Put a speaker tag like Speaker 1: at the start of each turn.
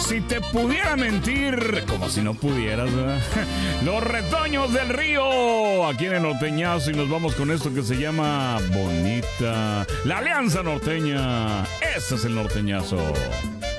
Speaker 1: si te pudiera mentir, como si no pudieras, ¿verdad? Los Retoños del Río, aquí en el Norteñazo, y nos vamos con esto que se llama Bonita. La Alianza Norteña, ese es el Norteñazo.